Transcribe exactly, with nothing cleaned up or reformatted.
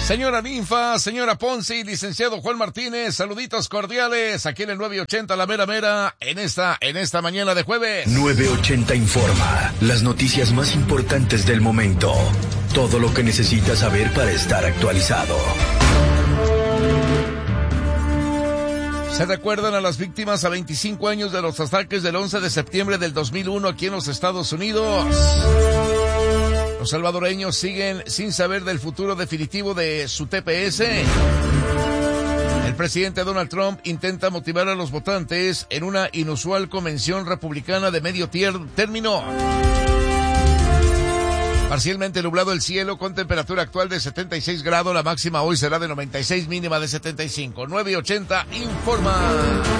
Señora Ninfa, señora Ponzi, licenciado Juan Martínez, saluditos cordiales aquí en el nueve ochenta La Mera Mera en esta, en esta mañana de jueves. nueve ochenta informa, las noticias más importantes del momento. Todo lo que necesitas saber para estar actualizado. ¿Se recuerdan a las víctimas a veinticinco años de los ataques del once de septiembre del dos mil uno aquí en los Estados Unidos? Los salvadoreños siguen sin saber del futuro definitivo de su T P S. El presidente Donald Trump intenta motivar a los votantes en una inusual convención republicana de medio tier- término. Parcialmente nublado el cielo con temperatura actual de setenta y seis grados. La máxima hoy será de noventa y seis, mínima de setenta y cinco. nueve ochenta informa.